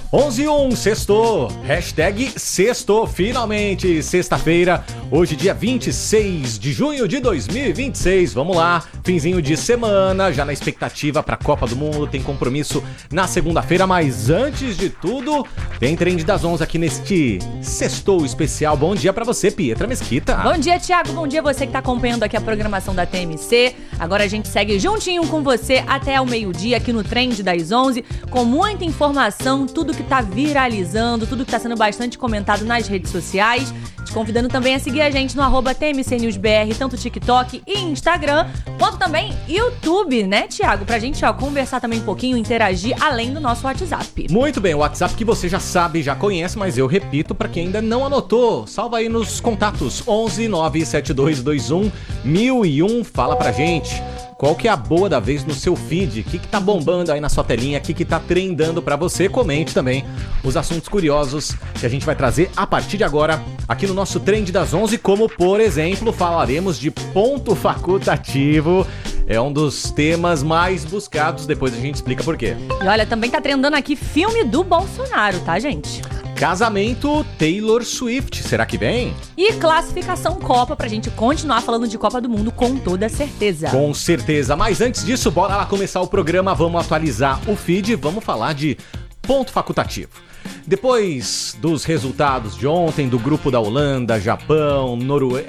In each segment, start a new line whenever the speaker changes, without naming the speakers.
11:01, sextou, hashtag sextou, finalmente, sexta-feira, hoje dia 26 de junho de 2026, vamos lá, finzinho de semana, já na expectativa pra Copa do Mundo, tem compromisso na segunda-feira, mas antes de tudo, tem Trend das 11 aqui neste sextou especial. Bom dia pra você, Pietra Mesquita.
Bom dia, Thiago, bom dia você que tá acompanhando aqui a programação da TMC, agora a gente segue juntinho com você até o meio-dia aqui no Trend das 11, com muita informação, tudo que tá viralizando, tudo que tá sendo bastante comentado nas redes sociais. Te convidando também a seguir a gente no @TMCNewsBR, tanto TikTok e Instagram, quanto também YouTube, né, Thiago? Pra gente, conversar também um pouquinho, interagir, além do nosso WhatsApp.
Muito bem, o WhatsApp que você já sabe, já conhece, mas eu repito pra quem ainda não anotou. Salva aí nos contatos, 11 97221 1001, fala pra gente. Qual que é a boa da vez no seu feed? O que tá bombando aí na sua telinha? O que tá trendando pra você? Comente também os assuntos curiosos que a gente vai trazer a partir de agora aqui no nosso Trend das 11, como, por exemplo, falaremos de ponto facultativo. É um dos temas mais buscados, depois a gente explica por quê.
E olha, também tá trendando aqui filme do Bolsonaro, tá, gente?
Casamento Taylor Swift, será que vem?
E classificação Copa, pra gente continuar falando de Copa do Mundo com toda certeza.
Com certeza, mas antes disso, bora lá começar o programa, vamos atualizar o feed, vamos falar de ponto facultativo. Depois dos resultados de ontem do grupo da Holanda, Japão,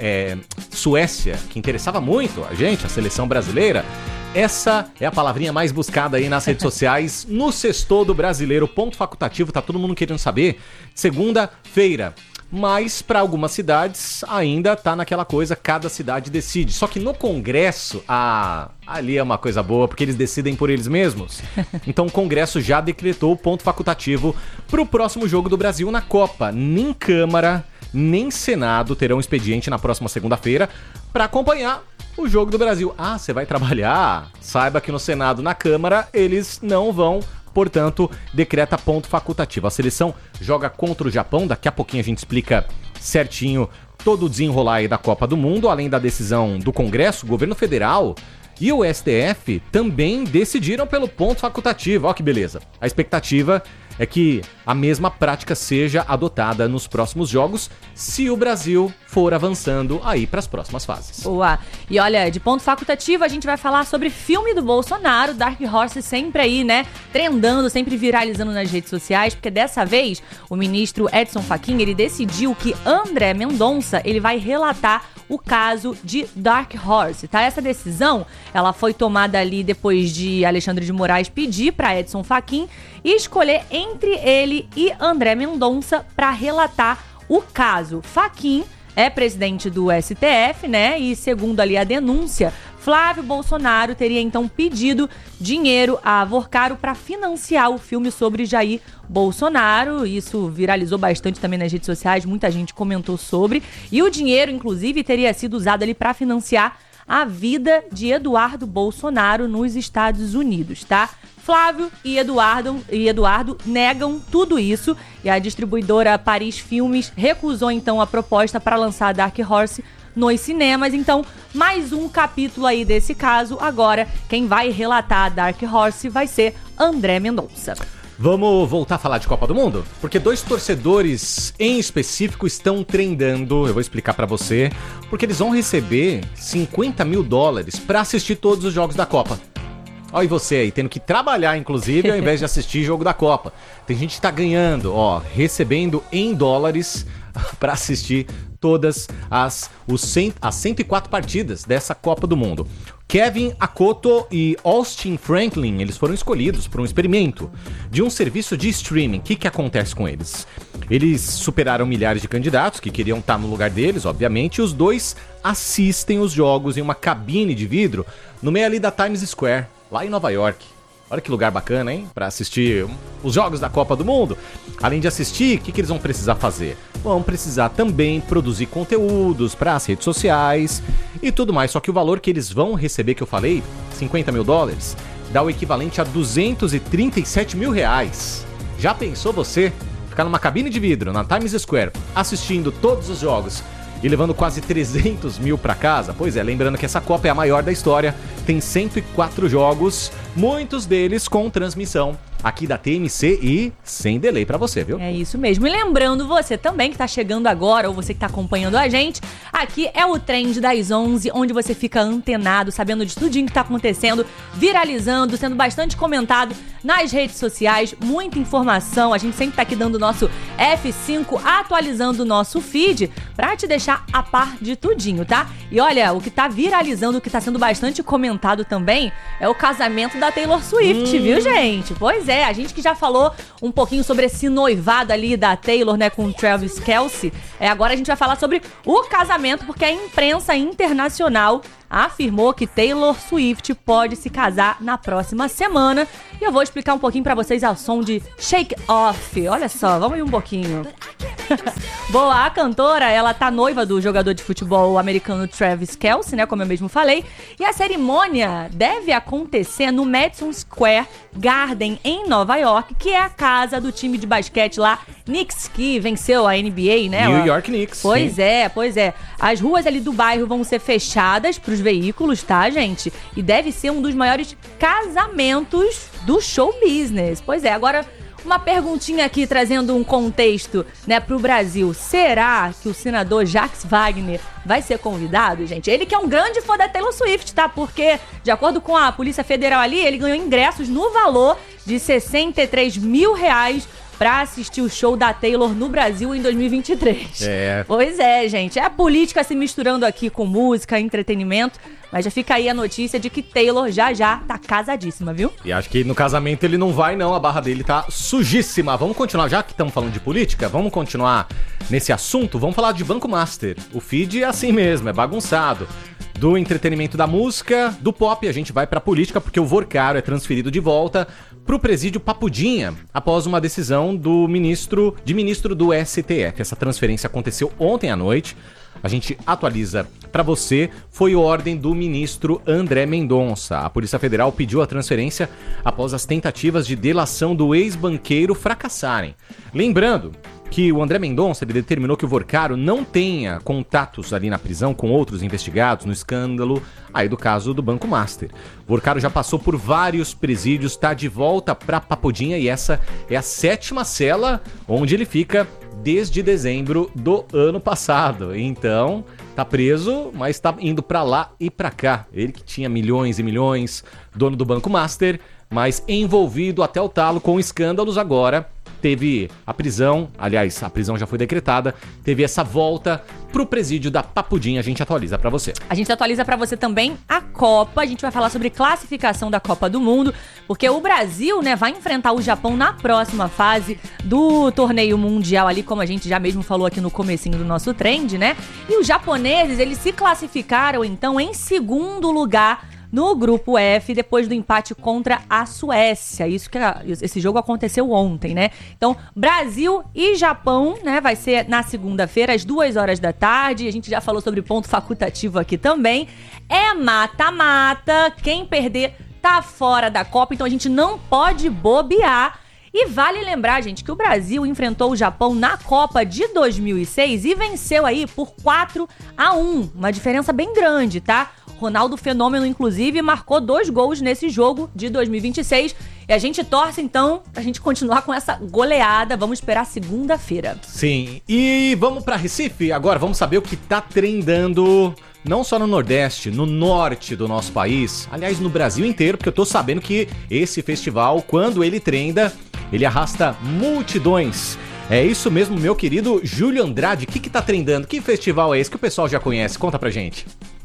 Suécia, que interessava muito a gente, a seleção brasileira, essa é a palavrinha mais buscada aí nas redes sociais, no sextou do brasileiro, ponto facultativo, tá todo mundo querendo saber, segunda-feira. Mas para algumas cidades ainda tá naquela coisa, cada cidade decide. Só que no Congresso, ali é uma coisa boa, porque eles decidem por eles mesmos. Então o Congresso já decretou o ponto facultativo pro próximo jogo do Brasil na Copa. Nem Câmara, nem Senado terão expediente na próxima segunda-feira para acompanhar o jogo do Brasil. Ah, você vai trabalhar? Saiba que no Senado, na Câmara, eles não vão. Portanto, decreta ponto facultativo. A seleção joga contra o Japão. Daqui a pouquinho a gente explica certinho todo o desenrolar aí da Copa do Mundo. Além da decisão do Congresso, o governo federal e o STF também decidiram pelo ponto facultativo. Ó que beleza. A expectativa é que a mesma prática seja adotada nos próximos jogos, se o Brasil for avançando aí para as próximas fases.
Boa. E olha, de ponto facultativo, a gente vai falar sobre filme do Bolsonaro, Dark Horse sempre aí, né, trendando, sempre viralizando nas redes sociais, porque dessa vez o ministro Edson Fachin, ele decidiu que André Mendonça, ele vai relatar o caso de Dark Horse, tá? Essa decisão, ela foi tomada ali depois de Alexandre de Moraes pedir para Edson Fachin e escolher entre ele e André Mendonça para relatar o caso. Fachin é presidente do STF, né? E segundo ali a denúncia, Flávio Bolsonaro teria então pedido dinheiro a Avorcaro para financiar o filme sobre Jair Bolsonaro. Isso viralizou bastante também nas redes sociais, muita gente comentou sobre. E o dinheiro, inclusive, teria sido usado ali para financiar a vida de Eduardo Bolsonaro nos Estados Unidos, tá? Flávio e Eduardo negam tudo isso e a distribuidora Paris Filmes recusou então a proposta para lançar Dark Horse nos cinemas. Então, mais um capítulo aí desse caso. Agora, quem vai relatar Dark Horse vai ser André Mendonça.
Vamos voltar a falar de Copa do Mundo? Porque dois torcedores em específico estão trendando, eu vou explicar pra você, porque eles vão receber $50 mil pra assistir todos os jogos da Copa. Ó, e você aí, tendo que trabalhar, inclusive, ao invés de assistir jogo da Copa. Tem gente que tá ganhando, recebendo em dólares pra assistir todas as 104 partidas dessa Copa do Mundo. Kevin Akoto e Austin Franklin, eles foram escolhidos para um experimento de um serviço de streaming. O que acontece com eles? Eles superaram milhares de candidatos que queriam estar no lugar deles, obviamente, e os dois assistem os jogos em uma cabine de vidro no meio ali da Times Square, lá em Nova York. Olha que lugar bacana, hein? Para assistir os jogos da Copa do Mundo. Além de assistir, o que eles vão precisar fazer? Vão precisar também produzir conteúdos para as redes sociais e tudo mais. Só que o valor que eles vão receber, que eu falei, $50 mil, dá o equivalente a R$237 mil. Já pensou você ficar numa cabine de vidro na Times Square assistindo todos os jogos e levando quase 300 mil para casa? Pois é, lembrando que essa Copa é a maior da história, tem 104 jogos, muitos deles com transmissão aqui da TMC e sem delay pra você, viu?
É isso mesmo. E lembrando você também que tá chegando agora, ou você que tá acompanhando a gente, aqui é o Trend das 11, onde você fica antenado, sabendo de tudinho que tá acontecendo, viralizando, sendo bastante comentado nas redes sociais, muita informação. A gente sempre tá aqui dando o nosso F5, atualizando o nosso feed pra te deixar a par de tudinho, tá? E olha, o que tá viralizando, o que tá sendo bastante comentado também é o casamento da Taylor Swift, viu, gente? Pois é, a gente que já falou um pouquinho sobre esse noivado ali da Taylor, né, com o Travis Kelce, agora a gente vai falar sobre o casamento, porque a imprensa internacional afirmou que Taylor Swift pode se casar na próxima semana. E eu vou explicar um pouquinho pra vocês ao som de Shake Off. Olha só, vamos ir um pouquinho. Boa, a cantora, ela tá noiva do jogador de futebol americano Travis Kelce, né, como eu mesmo falei. E a cerimônia deve acontecer no Madison Square Garden, em Nova York, que é a casa do time de basquete lá, Knicks, que venceu a NBA, né?
New York Knicks.
Pois é. As ruas ali do bairro vão ser fechadas pros veículos, tá, gente? E deve ser um dos maiores casamentos do show business. Pois é, agora uma perguntinha aqui trazendo um contexto, né, pro Brasil. Será que o senador Jacques Wagner vai ser convidado, gente? Ele que é um grande fã da Taylor Swift, tá? Porque, de acordo com a Polícia Federal ali, ele ganhou ingressos no valor de R$63 mil pra assistir o show da Taylor no Brasil em 2023. Pois é, gente. É a política se misturando aqui com música, entretenimento. Mas já fica aí a notícia de que Taylor já tá casadíssima, viu?
E acho que no casamento ele não vai, não. A barra dele tá sujíssima. Vamos continuar, já que estamos falando de política, vamos continuar nesse assunto. Vamos falar de Banco Master. O feed é assim mesmo, é bagunçado. Do entretenimento da música, do pop, a gente vai pra política, porque o Vorcaro é transferido de volta pro presídio Papudinha, após uma decisão do ministro do STF. Essa transferência aconteceu ontem à noite. A gente atualiza para você, foi ordem do ministro André Mendonça. A Polícia Federal pediu a transferência após as tentativas de delação do ex-banqueiro fracassarem. Lembrando que o André Mendonça ele determinou que o Vorcaro não tenha contatos ali na prisão com outros investigados no escândalo aí do caso do Banco Master. O Vorcaro já passou por vários presídios, está de volta para Papudinha e essa é a 7ª cela onde ele fica desde dezembro do ano passado. Então, tá preso, mas tá indo pra lá e pra cá. Ele que tinha milhões e milhões, dono do Banco Master, mas envolvido até o talo com escândalos agora. Teve a prisão, aliás, a prisão já foi decretada, teve essa volta pro presídio da Papudinha, a gente atualiza pra você.
A gente atualiza pra você também a Copa, a gente vai falar sobre classificação da Copa do Mundo, porque o Brasil, né, vai enfrentar o Japão na próxima fase do torneio mundial ali, como a gente já mesmo falou aqui no comecinho do nosso trend, né? E os japoneses, eles se classificaram então em segundo lugar no grupo F, depois do empate contra a Suécia. Esse jogo aconteceu ontem, né? Então, Brasil e Japão, né? Vai ser na segunda-feira, às 2h da tarde. A gente já falou sobre ponto facultativo aqui também. É mata-mata. Quem perder tá fora da Copa, então a gente não pode bobear. E vale lembrar, gente, que o Brasil enfrentou o Japão na Copa de 2006 e venceu aí por 4-1. Uma diferença bem grande, tá? Ronaldo Fenômeno, inclusive, marcou 2 gols nesse jogo de 2026. E a gente torce, então, pra gente continuar com essa goleada. Vamos esperar segunda-feira.
Sim, e vamos pra Recife? Agora vamos saber o que tá trendando, não só no Nordeste, no Norte do nosso país. Aliás, no Brasil inteiro, porque eu tô sabendo que esse festival, quando ele trenda, ele arrasta multidões. É isso mesmo, meu querido Júlio Andrade. O que tá trendando? Que festival é esse que o pessoal já conhece? Conta pra gente.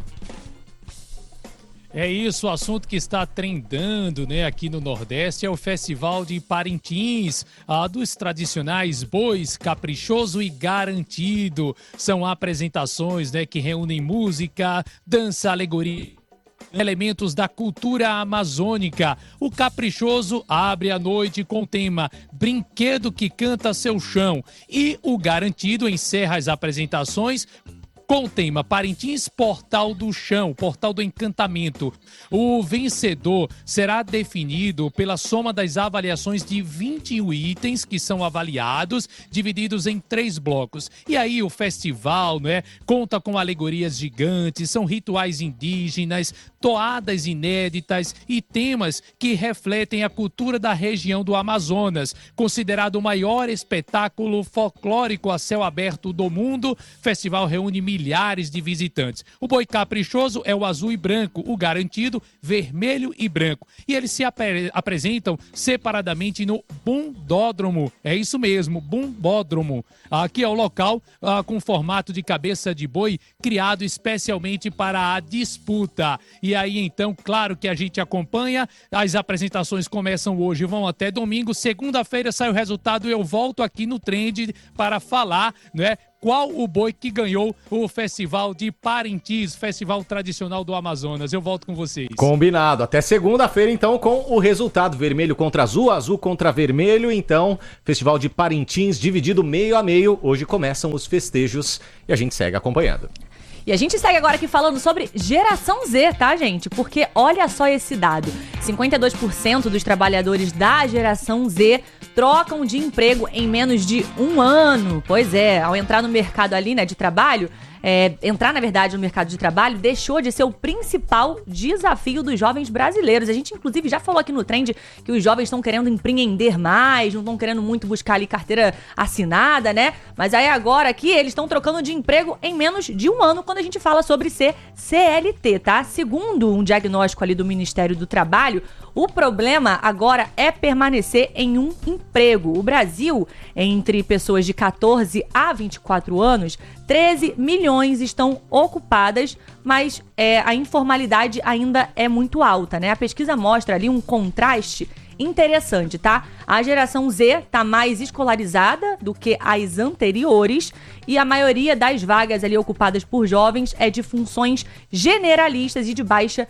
É isso, o assunto que está trendando, né, aqui no Nordeste é o Festival de Parintins, dos tradicionais bois Caprichoso e Garantido. São apresentações, né, que reúnem música, dança, alegoria, elementos da cultura amazônica. O Caprichoso abre a noite com o tema Brinquedo que Canta Seu Chão e o Garantido encerra as apresentações com o tema Parintins Portal do Chão, Portal do Encantamento. O vencedor será definido pela soma das avaliações de 21 itens que são avaliados, divididos em 3 blocos. E aí o festival, né, conta com alegorias gigantes, são rituais indígenas, toadas inéditas e temas que refletem a cultura da região do Amazonas. Considerado o maior espetáculo folclórico a céu aberto do mundo, o festival reúne milhares de visitantes. O boi caprichoso é o azul e branco, o garantido, vermelho e branco. E eles se apresentam separadamente no Bundódromo. É isso mesmo, Bumbódromo. Aqui é o local com formato de cabeça de boi, criado especialmente para a disputa. E aí, então, claro que a gente acompanha. As apresentações começam hoje, vão até domingo. Segunda-feira sai o resultado e eu volto aqui no Trend para falar, né, qual o boi que ganhou o Festival de Parintins, festival tradicional do Amazonas. Eu volto com vocês.
Combinado. Até segunda-feira, então, com o resultado vermelho contra azul, azul contra vermelho. Então, Festival de Parintins dividido meio a meio. Hoje começam os festejos e a gente segue acompanhando.
E a gente segue agora aqui falando sobre geração Z, tá, gente? Porque olha só esse dado. 52% dos trabalhadores da geração Z trocam de emprego em menos de um ano. Pois é, ao entrar no mercado ali, né, de trabalho, entrar, na verdade, no mercado de trabalho deixou de ser o principal desafio dos jovens brasileiros. A gente, inclusive, já falou aqui no Trend que os jovens estão querendo empreender mais, não estão querendo muito buscar ali carteira assinada, né? Mas aí agora aqui eles estão trocando de emprego em menos de um ano quando a gente fala sobre ser CLT, tá? Segundo um diagnóstico ali do Ministério do Trabalho, o problema agora é permanecer em um emprego. O Brasil, entre pessoas de 14 a 24 anos, 13 milhões estão ocupadas, mas a informalidade ainda é muito alta, né? A pesquisa mostra ali um contraste interessante, tá? A geração Z tá mais escolarizada do que as anteriores e a maioria das vagas ali ocupadas por jovens é de funções generalistas e de baixa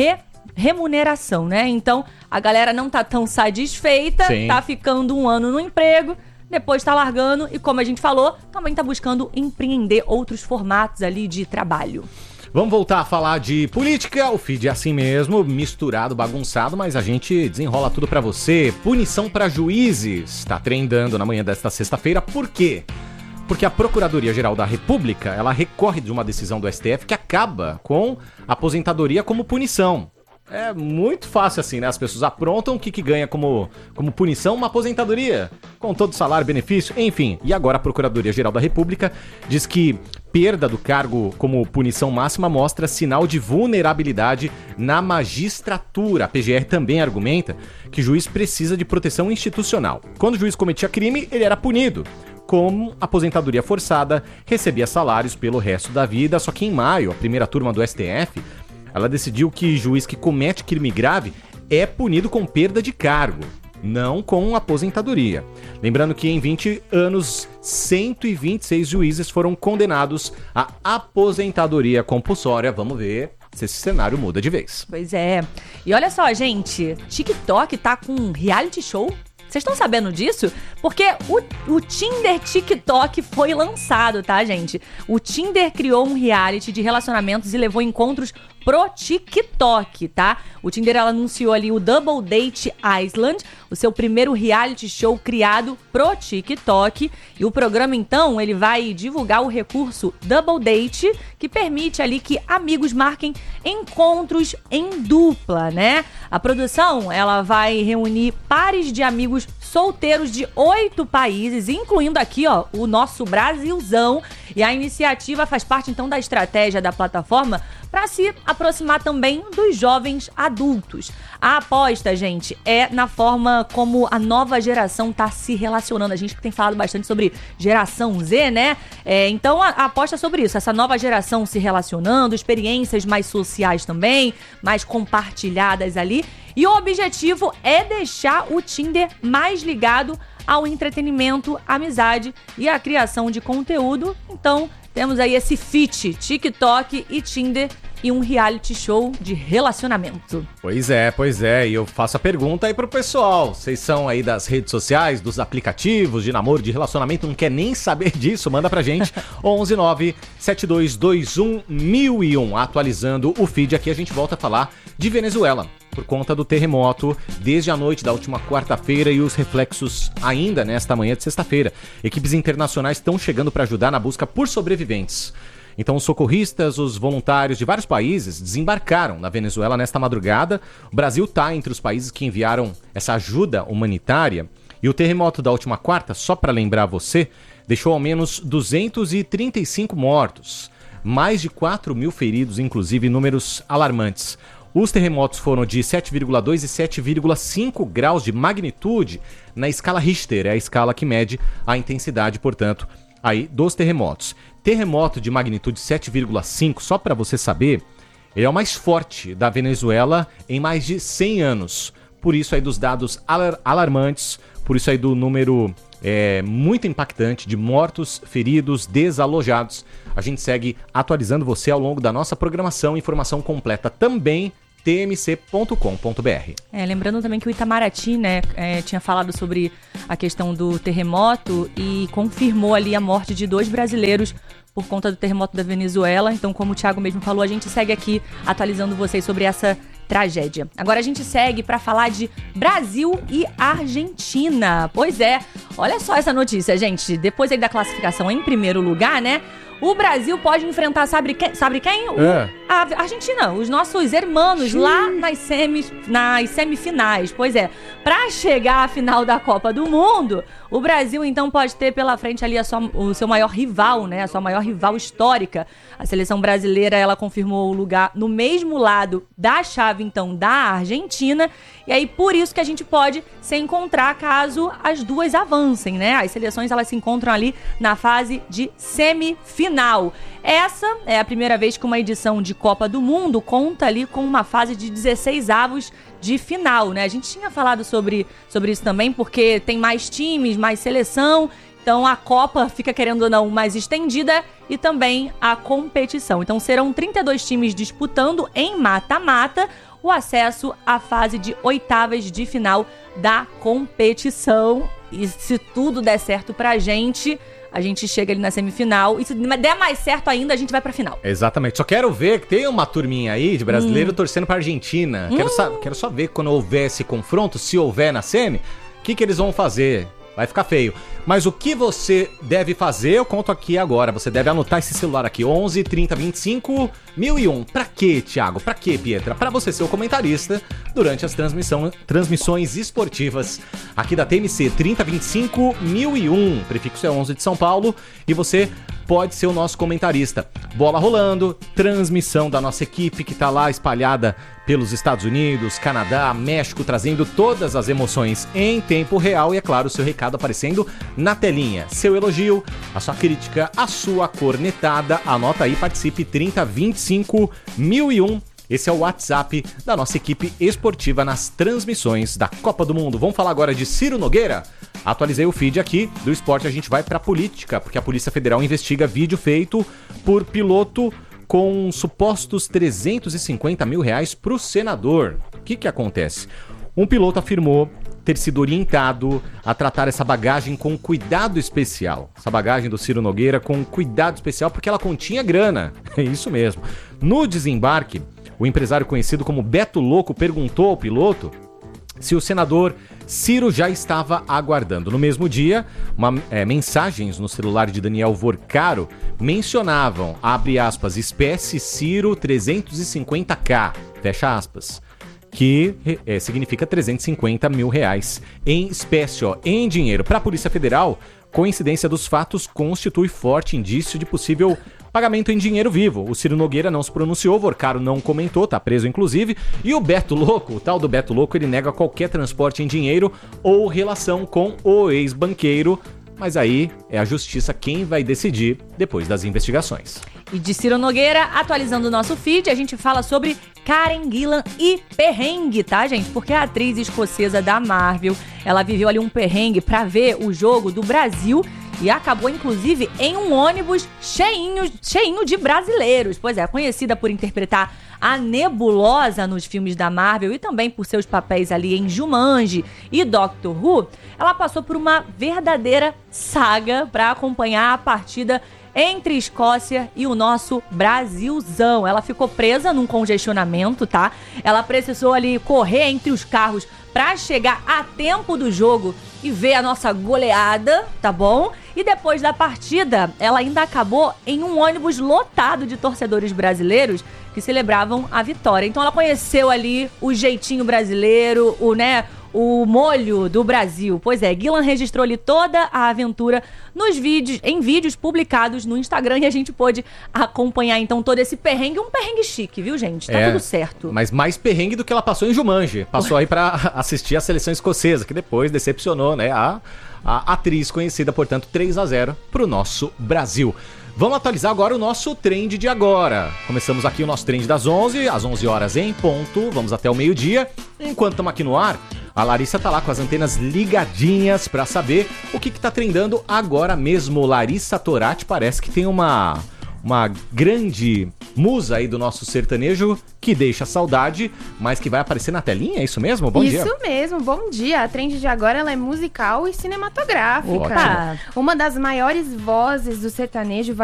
remuneração, né? Então, a galera não tá tão satisfeita, Sim. Tá ficando um ano no emprego, depois tá largando e, como a gente falou, também tá buscando empreender outros formatos ali de trabalho.
Vamos voltar a falar de política. O feed é assim mesmo, misturado, bagunçado, mas a gente desenrola tudo pra você. Punição pra juízes tá trendando na manhã desta sexta-feira. Por quê? Porque a Procuradoria-Geral da República, ela recorre de uma decisão do STF que acaba com a aposentadoria como punição. É muito fácil assim, né? As pessoas aprontam o que ganha como punição, uma aposentadoria, com todo salário, benefício, enfim. E agora a Procuradoria-Geral da República diz que perda do cargo como punição máxima mostra sinal de vulnerabilidade na magistratura. A PGR também argumenta que o juiz precisa de proteção institucional. Quando o juiz cometia crime, ele era punido. Como aposentadoria forçada, recebia salários pelo resto da vida, só que em maio, a primeira turma do STF... ela decidiu que juiz que comete crime grave é punido com perda de cargo, não com aposentadoria. Lembrando que em 20 anos, 126 juízes foram condenados à aposentadoria compulsória. Vamos ver se esse cenário muda de vez.
Pois é. E olha só, gente, TikTok tá com um reality show. Vocês estão sabendo disso? Porque o Tinder TikTok foi lançado, tá, gente? O Tinder criou um reality de relacionamentos e levou encontros pro TikTok, tá? O Tinder, ela anunciou ali o Double Date Island, o seu primeiro reality show criado pro TikTok. E o programa, então, ele vai divulgar o recurso Double Date, que permite ali que amigos marquem encontros em dupla, né? A produção, ela vai reunir pares de amigos solteiros de 8 países, incluindo aqui, ó, o nosso Brasilzão. E a iniciativa faz parte, então, da estratégia da plataforma para se aproximar também dos jovens adultos. A aposta, gente, é na forma como a nova geração tá se relacionando. A gente tem falado bastante sobre geração Z, né? Então, a aposta é sobre isso. Essa nova geração se relacionando, experiências mais sociais também, mais compartilhadas ali. E o objetivo é deixar o Tinder mais ligado ao entretenimento, amizade e à criação de conteúdo. Então, temos aí esse feat, TikTok e Tinder, e um reality show de relacionamento.
Pois é, e eu faço a pergunta aí pro pessoal, vocês são aí das redes sociais, dos aplicativos de namoro, de relacionamento, não quer nem saber disso, manda pra gente, 119-7221-1001, atualizando o feed aqui, a gente volta a falar de Venezuela, por conta do terremoto, desde a noite da última quarta-feira e os reflexos ainda nesta manhã de sexta-feira. Equipes internacionais estão chegando para ajudar na busca por sobreviventes. Então, os socorristas, os voluntários de vários países desembarcaram na Venezuela nesta madrugada. O Brasil está entre os países que enviaram essa ajuda humanitária. E o terremoto da última quarta, só para lembrar você, deixou ao menos 235 mortos, mais de 4 mil feridos, inclusive números alarmantes. Os terremotos foram de 7,2 e 7,5 graus de magnitude na escala Richter, é a escala que mede a intensidade, portanto, aí dos terremotos. Terremoto de magnitude 7,5, só para você saber, ele é o mais forte da Venezuela em mais de 100 anos. Por isso aí dos dados alarmantes, por isso aí do número muito impactante de mortos, feridos, desalojados. A gente segue atualizando você ao longo da nossa programação, informação completa também tmc.com.br.
Lembrando também que o Itamaraty, né, tinha falado sobre a questão do terremoto e confirmou ali a morte de 2 brasileiros por conta do terremoto da Venezuela. Então, como o Thiago mesmo falou, a gente segue aqui atualizando vocês sobre essa tragédia. Agora a gente segue para falar de Brasil e Argentina. Pois é, olha só essa notícia, gente. Depois aí da classificação em primeiro lugar, né? O Brasil pode enfrentar, sabe quem? A Argentina, os nossos irmãos lá nas semifinais. Pois é, para chegar à final da Copa do Mundo, o Brasil então pode ter pela frente ali o seu maior rival, né? A sua maior rival histórica. A seleção brasileira, ela confirmou o lugar no mesmo lado da chave então da Argentina. E aí por isso que a gente pode se encontrar caso as duas avancem, né? As seleções elas se encontram ali na fase de semifinal. Essa é a primeira vez que uma edição de Copa do Mundo conta ali com uma fase de 16 avos de final, né? A gente tinha falado sobre isso também, porque tem mais times, mais seleção, então a Copa fica, querendo ou não, mais estendida e também a competição. Então serão 32 times disputando em mata-mata o acesso à fase de oitavas de final da competição. E se tudo der certo pra gente, a gente chega ali na semifinal. E se der mais certo ainda, a gente vai pra final.
Exatamente. Só quero ver que tem uma turminha aí de brasileiro torcendo pra Argentina. Quero só ver quando houver esse confronto, se houver na semi, o que eles vão fazer. Vai ficar feio. Mas o que você deve fazer, eu conto aqui agora. Você deve anotar esse celular aqui, 11 30 25 1001. Pra quê, Thiago? Pra quê, Pietra? Pra você ser o comentarista durante as transmissões esportivas aqui da TMC 30 25 1001. Prefixo é 11 de São Paulo. E você pode ser o nosso comentarista. Bola rolando, transmissão da nossa equipe que tá lá espalhada pelos Estados Unidos, Canadá, México, trazendo todas as emoções em tempo real e, é claro, o seu recado aparecendo na telinha. Seu elogio, a sua crítica, a sua cornetada. Anota aí, participe 30 25 1001. Esse é o WhatsApp da nossa equipe esportiva nas transmissões da Copa do Mundo. Vamos falar agora de Ciro Nogueira? Atualizei o feed aqui do esporte, a gente vai pra política, porque a Polícia Federal investiga vídeo feito por piloto com supostos 350 mil reais pro senador. O que acontece? Um piloto afirmou ter sido orientado a tratar essa bagagem com cuidado especial. Essa bagagem do Ciro Nogueira com cuidado especial porque ela continha grana. É isso mesmo. No desembarque, o empresário conhecido como Beto Louco perguntou ao piloto se o senador Ciro já estava aguardando. No mesmo dia, mensagens no celular de Daniel Vorcaro mencionavam, abre aspas, espécie Ciro 350k, fecha aspas, que significa 350 mil reais em espécie, em dinheiro. Para a Polícia Federal, coincidência dos fatos constitui forte indício de possível pagamento em dinheiro vivo. O Ciro Nogueira não se pronunciou, Vorcaro não comentou, tá preso inclusive. E o Beto Louco, o tal do Beto Louco, ele nega qualquer transporte em dinheiro ou relação com o ex-banqueiro. Mas aí é a justiça quem vai decidir depois das investigações.
E de Ciro Nogueira, atualizando o nosso feed, a gente fala sobre Karen Gillan e perrengue, tá, gente? Porque a atriz escocesa da Marvel, ela viveu ali um perrengue pra ver o jogo do Brasil e acabou, inclusive, em um ônibus cheinho de brasileiros. Pois é, conhecida por interpretar a Nebulosa nos filmes da Marvel e também por seus papéis ali em Jumanji e Doctor Who, ela passou por uma verdadeira saga para acompanhar a partida entre Escócia e o nosso Brasilzão. Ela ficou presa num congestionamento, tá? Ela precisou ali correr entre os carros pra chegar a tempo do jogo e ver a nossa goleada, tá bom? E depois da partida, ela ainda acabou em um ônibus lotado de torcedores brasileiros que celebravam a vitória. Então ela conheceu ali o jeitinho brasileiro, o molho do Brasil. Pois é, Gillan registrou ali toda a aventura em vídeos publicados no Instagram e a gente pôde acompanhar então todo esse perrengue, um perrengue chique, viu, gente? Tá tudo certo.
Mas mais perrengue do que ela passou em Jumanji. Passou aí pra assistir a seleção escocesa, que depois decepcionou, né, a atriz conhecida, portanto, 3-0 pro nosso Brasil. Vamos atualizar agora o nosso trend de agora. Começamos aqui o nosso trend das 11, às 11 horas em ponto. Vamos até o meio-dia. Enquanto estamos aqui no ar, a Larissa tá lá com as antenas ligadinhas pra saber o que tá trendando agora mesmo. Larissa Torati parece que tem uma grande musa aí do nosso sertanejo que deixa saudade, mas que vai aparecer na telinha, é isso mesmo? Bom dia.
Isso mesmo, bom dia. A trend de agora ela é musical e cinematográfica.
Opa!
Uma das maiores vozes do sertanejo vai